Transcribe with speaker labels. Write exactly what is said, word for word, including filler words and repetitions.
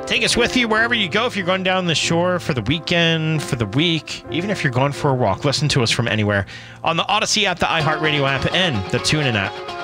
Speaker 1: Take us with you wherever you go. If you're going down the shore for the weekend, for the week, even if you're going for a walk, listen to us from anywhere on the Odyssey app, the iHeartRadio app, and the TuneIn app.